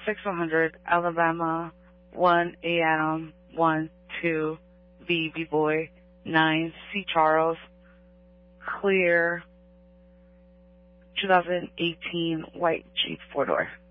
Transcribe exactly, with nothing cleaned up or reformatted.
six one hundred Alabama, one A Adam, one two B B Boy, nine C Charles, clear, twenty eighteen white Jeep four door.